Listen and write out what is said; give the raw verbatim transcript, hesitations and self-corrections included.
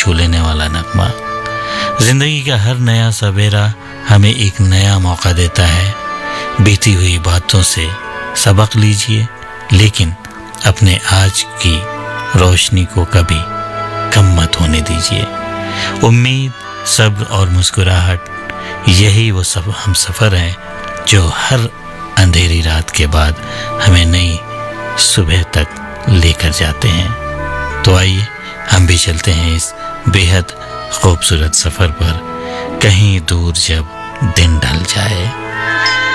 छू लेने वाला नगमा। जिंदगी का हर नया सवेरा हमें एक नया मौका देता है। बीती हुई बातों से सबक लीजिए, लेकिन अपने आज की रोशनी को कभी कम मत होने दीजिए। उम्मीद, सब्र और मुस्कुराहट, यही वो सब हम सफ़र हैं जो हर अंधेरी रात के बाद हमें नई सुबह तक लेकर जाते हैं। तो आइए हम भी चलते हैं इस बेहद खूबसूरत सफ़र पर, कहीं दूर जब दिन ढल जाए।